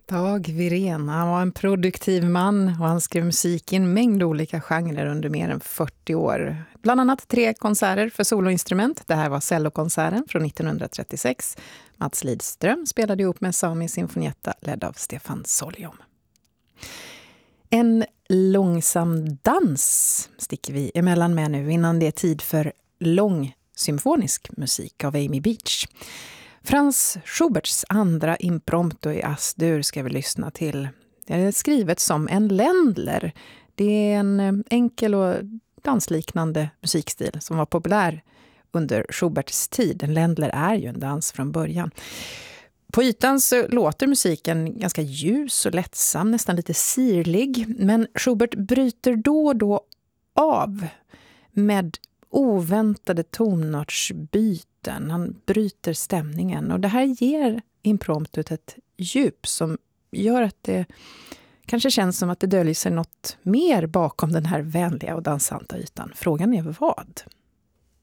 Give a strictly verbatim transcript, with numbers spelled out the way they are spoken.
Dag Wirén, han var en produktiv man och han skrev musik i en mängd olika genrer under mer än fyrtio år. Bland annat tre konserter för soloinstrument. Det här var cellokonserten från nittonhundratrettiosex. Mats Lidström spelade ihop med Sami Sinfonietta ledd av Stefan Solyom. En långsam dans sticker vi emellan med nu innan det är tid för lång symfonisk musik av Amy Beach. Franz Schuberts andra impromptu i As-dur ska vi lyssna till. Det är skrivet som en ländler. Det är en enkel och dansliknande musikstil som var populär under Schuberts tid. En ländler är ju en dans från början. På ytan så låter musiken ganska ljus och lättsam, nästan lite sirlig. Men Schubert bryter då och då av med oväntade tonartsbyten. Han bryter stämningen och det här ger impromptut ett djup som gör att det kanske känns som att det döljer sig något mer bakom den här vänliga och dansanta ytan. Frågan är vad?